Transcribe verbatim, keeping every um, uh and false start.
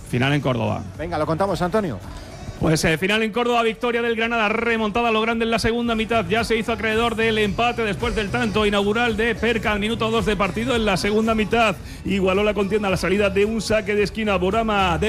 Final en Córdoba. Venga, lo contamos, Antonio. Pues eh, final en Córdoba, victoria del Granada, remontada a lo grande en la segunda mitad. Ya se hizo acreedor del empate después del tanto inaugural de Perca al minuto dos de partido. En la segunda mitad igualó la contienda a la salida de un saque de esquina. Borama de